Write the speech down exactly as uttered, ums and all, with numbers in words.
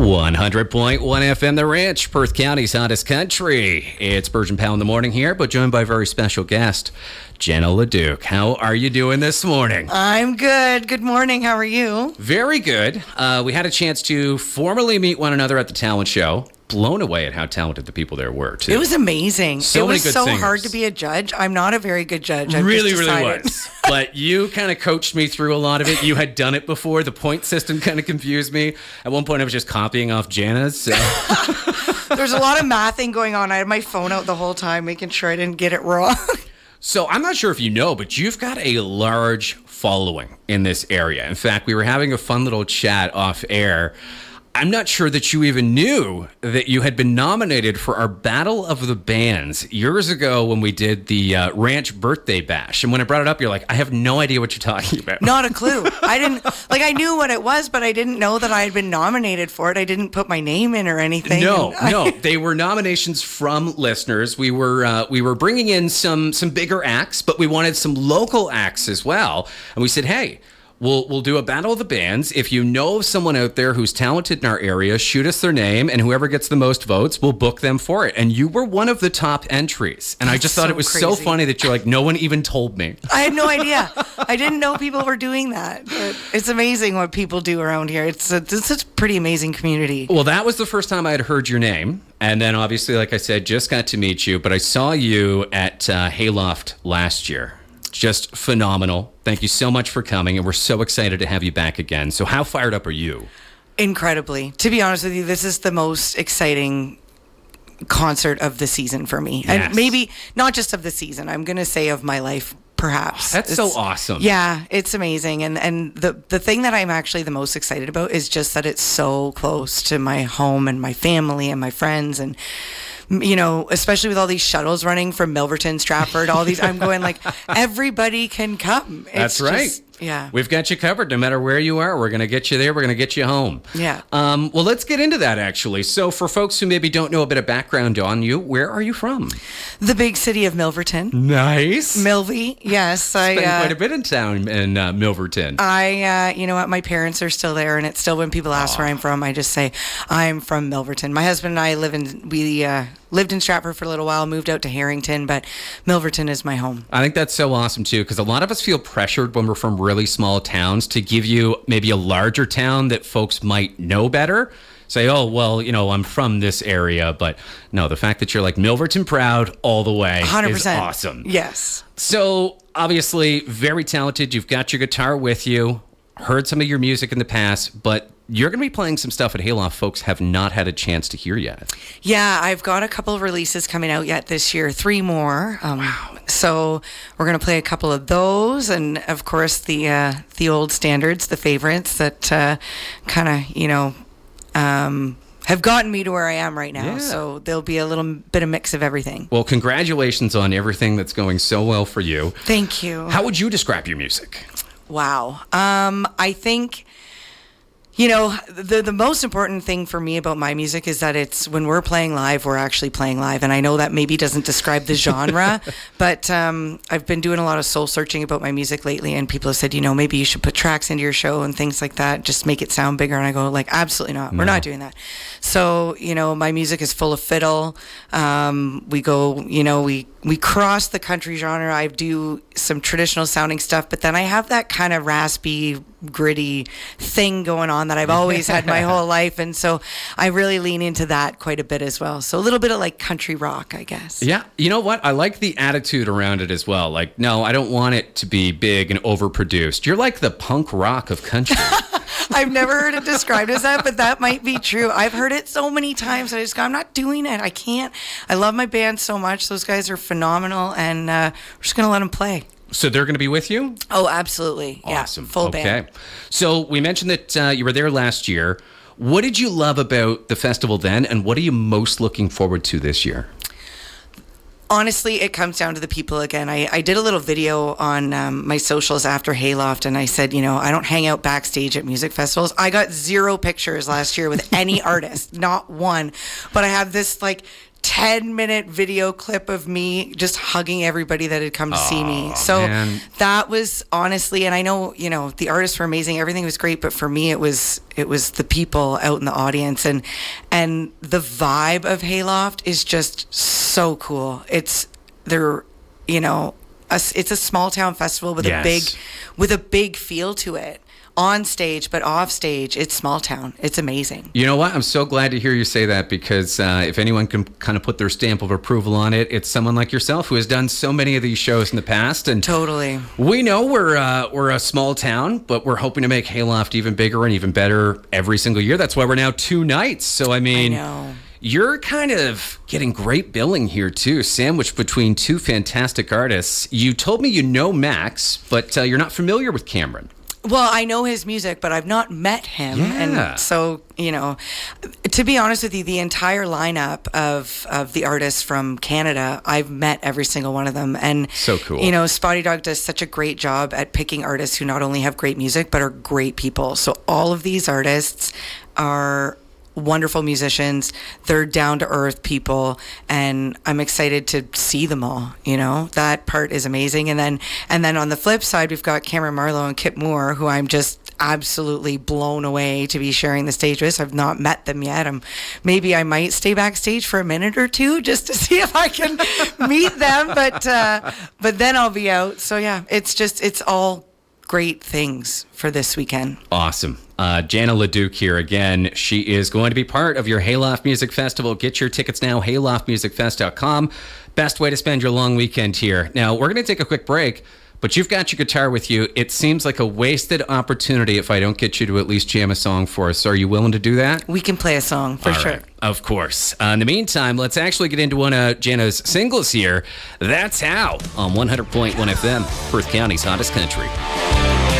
one hundred point one F M The Ranch, Perth County's hottest country. It's Burgeon Powell in the morning here, but joined by a very special guest, Jenna LeDuc. How are you doing this morning? I'm good. Good morning. How are you? Very good. Uh, we had a chance to formally meet one another at the talent show. Blown away at how talented the people there were, too. It was amazing. So it many was good so singers. hard to be a judge. I'm not a very good judge. I've really, just really decided. was. But you kind of coached me through a lot of it. You had done it before. The point system kind of confused me. At one point, I was just copying off Jana's. So. There's a lot of mathing going on. I had my phone out the whole time, making sure I didn't get it wrong. So I'm not sure if you know, but you've got a large following in this area. In fact, we were having a fun little chat off air. I'm not sure that you even knew that you had been nominated for our Battle of the Bands years ago when we did the uh, Ranch Birthday Bash. And when I brought it up, you're like, I have no idea what you're talking about. Not a clue. I didn't, like, I knew what it was, but I didn't know that I had been nominated for it. I didn't put my name in or anything. No, I, no. They were nominations from listeners. We were uh, we were bringing in some some bigger acts, but we wanted some local acts as well. And we said, hey, We'll we'll do a Battle of the Bands. If you know of someone out there who's talented in our area, shoot us their name, and whoever gets the most votes, we'll book them for it. And you were one of the top entries. And I just thought so it was crazy. so funny that you're like, no one even told me. I had no idea. I didn't know people were doing that. But it's amazing what people do around here. It's a, it's a pretty amazing community. Well, that was the first time I had heard your name. And then obviously, like I said, just got to meet you. But I saw you at uh, Hayloft last year. Just phenomenal. Thank you so much for coming, and we're so excited to have you back again. So how fired up are you? Incredibly. To be honest with you, this is the most exciting concert of the season for me. Yes. And maybe not just of the season, I'm going to say of my life, perhaps. That's It's- so awesome. Yeah, it's amazing. And and the, the thing that I'm actually the most excited about is just that it's so close to my home and my family and my friends. And you know, especially with all these shuttles running from Milverton, Stratford, all these, I'm going like, everybody can come. It's That's right. just- yeah. We've got you covered no matter where you are. We're going to get you there. We're going to get you home. Yeah. Um, well, let's get into that, actually. So for folks who maybe don't know a bit of background on you, where are you from? The big city of Milverton. Nice. Milvey, yes. I Spent uh, quite a bit in town in uh, Milverton. I, uh, you know what, my parents are still there, and it's still when people ask where I'm from, I just say, I'm from Milverton. My husband and I live in, we uh, lived in Stratford for a little while, moved out to Harrington, but Milverton is my home. I think that's so awesome, too, because a lot of us feel pressured when we're from really small towns to give you maybe a larger town that folks might know better. Say, oh, well, you know, I'm from this area. But no, the fact that you're like Milverton proud all the way one hundred percent. is awesome. Yes. So obviously very talented. You've got your guitar with you. Heard some of your music in the past, but you're going to be playing some stuff at Hayloft folks have not had a chance to hear yet. Yeah, I've got a couple of releases coming out yet this year, three more. Um, wow. So we're going to play a couple of those, and of course the uh, the old standards, the favorites that uh, kind of, you know, um, have gotten me to where I am right now. Yeah. So there'll be a little bit of mix of everything. Well, congratulations on everything that's going so well for you. Thank you. How would you describe your music? Wow. Um, I think, you know, the the most important thing for me about my music is that it's when we're playing live, we're actually playing live. And I know that maybe doesn't describe the genre, but um, I've been doing a lot of soul searching about my music lately, and people have said, you know, maybe you should put tracks into your show and things like that, just make it sound bigger. And I go, like, absolutely not. No. We're not doing that. So, you know, my music is full of fiddle. Um, we go, you know, we we cross the country genre. I do some traditional sounding stuff, but then I have that kind of raspy, gritty thing going on that I've always had my whole life. And so I really lean into that quite a bit as well. So a little bit of like country rock, I guess. Yeah, you know what? I like the attitude around it as well. Like, no, I don't want it to be big and overproduced. You're like the punk rock of country. I've never heard it described as that, but that might be true. I've heard it so many times. I just go, I'm not doing it. I can't. I love my band so much. Those guys are phenomenal, and uh, we're just going to let them play. So they're going to be with you? Oh, absolutely. Awesome. Yeah, full okay. band. So we mentioned that uh, you were there last year. What did you love about the festival then, and what are you most looking forward to this year? Honestly, it comes down to the people again. I, I did a little video on um, my socials after Hayloft, and I said, you know, I don't hang out backstage at music festivals. I got zero pictures last year with any artist, not one. But I have this, like, ten minute video clip of me just hugging everybody that had come to see me. So man. that was honestly, and I know, you know, the artists were amazing. Everything was great. But for me, it was, it was the people out in the audience, and, and the vibe of Hayloft is just so cool. It's, they're, you know, a, it's a small town festival with Yes. a big, with a big feel to it. On stage, but off stage, it's small town. It's amazing. You know what? I'm so glad to hear you say that, because uh, if anyone can kind of put their stamp of approval on it, it's someone like yourself who has done so many of these shows in the past. And Totally. we know we're uh, we're a small town, but we're hoping to make Hayloft even bigger and even better every single year. That's why we're now two nights. So I mean, I know. You're kind of getting great billing here too, sandwiched between two fantastic artists. You told me you know Max, but uh, you're not familiar with Cameron. Well, I know his music, but I've not met him. Yeah. And so, you know, to be honest with you, the entire lineup of, of the artists from Canada, I've met every single one of them. And, So cool. You know, Spotty Dog does such a great job at picking artists who not only have great music, but are great people. So all of these artists are wonderful musicians. They're down to earth people, and I'm excited to see them all. You know, that part is amazing. And then, and then on the flip side, we've got Cameron Marlowe and Kip Moore, who I'm just absolutely blown away to be sharing the stage with. I've not met them yet. I'm maybe I might stay backstage for a minute or two just to see if I can meet them. But uh, but then I'll be out. So yeah, it's just it's all great things for this weekend. Awesome. Uh, Jana LeDuc here again. She is going to be part of your Hayloft Music Festival. Get your tickets now, hayloft music fest dot com. Best way to spend your long weekend here. Now, we're going to take a quick break, but you've got your guitar with you. It seems like a wasted opportunity if I don't get you to at least jam a song for us. Are you willing to do that? We can play a song for All sure. right. Of course. Uh, in the meantime, let's actually get into one of Jana's singles here. That's How on one hundred point one F M, Perth County's hottest country.